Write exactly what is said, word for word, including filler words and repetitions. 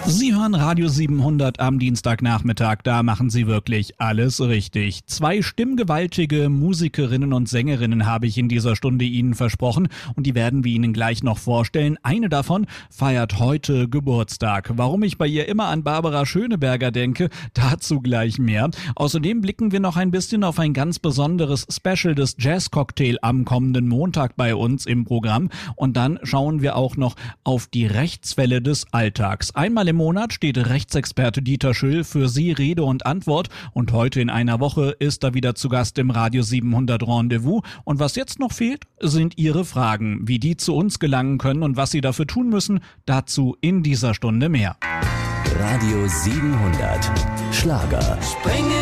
Sie hören Radio siebenhundert am Dienstagnachmittag, da machen Sie wirklich alles richtig. Zwei stimmgewaltige Musikerinnen und Sängerinnen habe ich in dieser Stunde Ihnen versprochen und die werden wir Ihnen gleich noch vorstellen. Eine davon feiert heute Geburtstag. Warum ich bei ihr immer an Barbara Schöneberger denke, dazu gleich mehr. Außerdem blicken wir noch ein bisschen auf ein ganz besonderes Special des Jazz-Cocktail am kommenden Montag bei uns im Programm und dann schauen wir auch noch auf die Rechtsfälle des Alltags. Einmal im Monat steht Rechtsexperte Dieter Schüll für Sie Rede und Antwort und heute in einer Woche ist er wieder zu Gast im Radio siebenhundert Rendezvous. Und was jetzt noch fehlt, sind Ihre Fragen. Wie die zu uns gelangen können und was Sie dafür tun müssen, dazu in dieser Stunde mehr. Radio siebenhundert Schlager. Springe